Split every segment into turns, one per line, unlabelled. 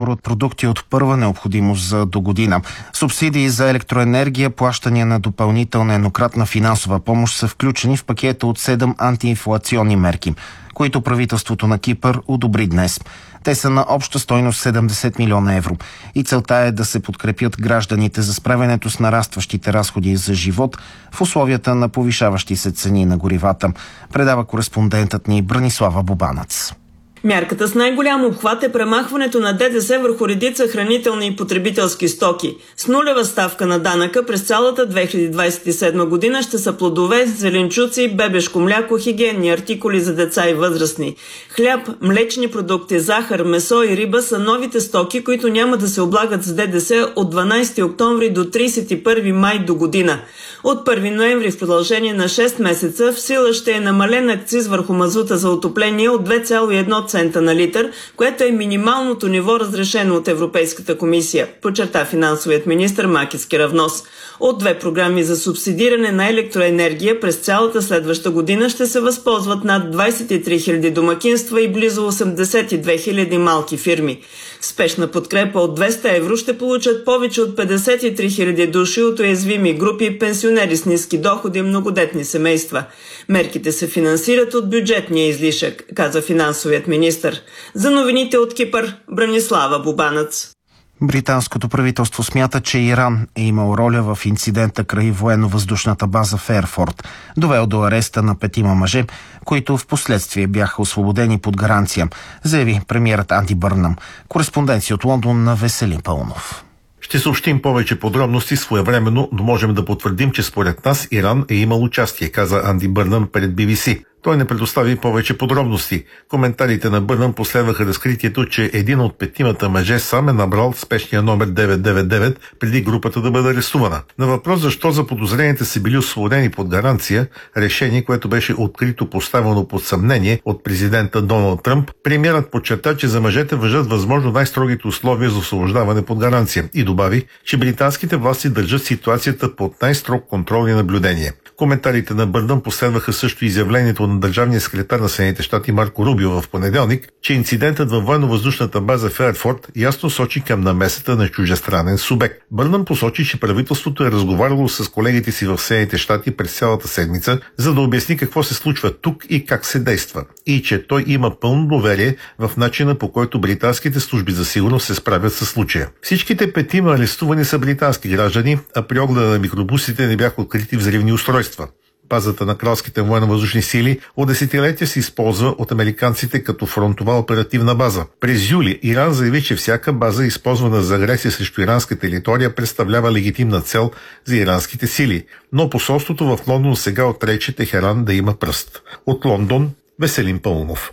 набор от продукти от първа необходимост за до година. Субсидии за електроенергия, плащания на допълнителна еднократна финансова помощ са включени в пакета от 7 антиинфлационни мерки, които правителството на Кипър одобри днес. Те са на обща стойност 70 милиона евро и целта е да се подкрепят гражданите за справянето с нарастващите разходи за живот в условията на повишаващи се цени на горивата, предава кореспондентът ни Бранислава Бубанец.
Мярката с най-голям обхват е премахването на ДДС върху редица хранителни и потребителски стоки. С нулева ставка на данъка през цялата 2027 година ще са плодове, зеленчуци, бебешко мляко, хигиенни артикули за деца и възрастни. Хляб, млечни продукти, захар, месо и риба са новите стоки, които няма да се облагат с ДДС от 12 октомври до 31 май до година. От 1 ноември в продължение на 6 месеца в сила ще е намален акциз върху мазута за отопление от 2,1 цента на литър, което е минималното ниво разрешено от Европейската комисия, подчерта финансовият министър Макис Керавнос. От 2 програми за субсидиране на електроенергия през цялата следваща година ще се възползват над 23 000 домакинства и близо 82 000 малки фирми. Спешна подкрепа от 200 евро ще получат повече от 53 000 души от уязвими групи, пенсионери с ниски доходи и многодетни семейства. Мерките се финансират от бюджетния излишък, каза финансовият министър. За новините от Кипър, Бранислава Бубанец.
Британското правителство смята, че Иран е имал роля в инцидента край военно-въздушната база в Ерфорд, довел до ареста на 5 мъже, които в последствие бяха освободени под гаранция, заяви премиерът Анди Бърнъм. Кореспонденция от Лондон на Веселин Паунов.
Ще съобщим повече подробности своевременно, но можем да потвърдим, че според нас Иран е имал участие, каза Анди Бърнъм пред BBC. Той не предостави повече подробности. Коментарите на Бърнъм последваха разкритието, че един от 5 мъже сам е набрал спешния номер 999 преди групата да бъде арестувана. На въпрос защо заподозрените са били освободени под гаранция, решение, което беше открито поставено под съмнение от президента Доналд Тръмп, премиерът подчерта, че за мъжете важат възможно най-строгите условия за освобождаване под гаранция и добави, че британските власти държат ситуацията под най-строг контрол и наблюдение. Коментарите на Бърнъм последваха също изявлението на държавния секретар на Съединените щати Марко Рубио в понеделник, че инцидентът във военно-въздушната база в Ерфорд ясно сочи към намесата на чуждестранен субект. Бърнъм посочи, че правителството е разговаряло с колегите си в Съединените щати през цялата седмица, за да обясни какво се случва тук и как се действа. И че той има пълно доверие в начина, по който британските служби за сигурност се справят с случая. Всичките 5 арестувани са британски граждани, а при огледа на микробусите не бяха открити взривни устройства. Базата на кралските военно-въздушни сили от десетилетия се използва от американците като фронтова оперативна база. През юли Иран заяви, че всяка база, използвана за агресия срещу иранска територия, представлява легитимна цел за иранските сили. Но посолството в Лондон сега отрече Техеран да има пръст. От Лондон, Веселин Паунов.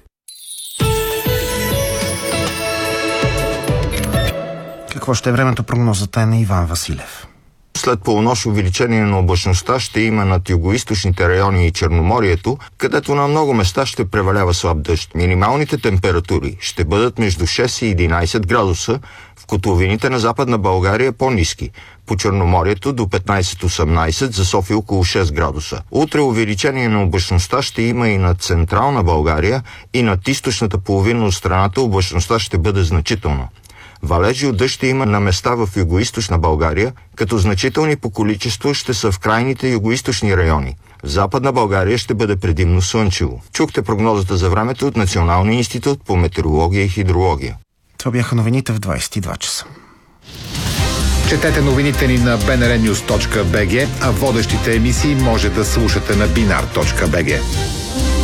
Какво ще е времето, прогнозата е на Иван Василев.
След полунощ увеличение на облачността ще има над югоизточните райони и Черноморието, където на много места ще превалява слаб дъжд. Минималните температури ще бъдат между 6 и 11 градуса, в котловините на Западна България по-ниски. По Черноморието до 15-18, за София около 6 градуса. Утре увеличение на облачността ще има и над Централна България и над източната половина от страната облачността ще бъде значителна. Валежи от дъжд ще има на места в югоизточна България, като значителни по количество ще са в крайните югоизточни райони. В Западна България ще бъде предимно слънчево. Чухте прогнозата за времето от Националния институт по метеорология и хидрология.
Това бяха новините в 22 часа.
Четете новините ни на bnrnews.bg, а водещите емисии може да слушате на binar.bg.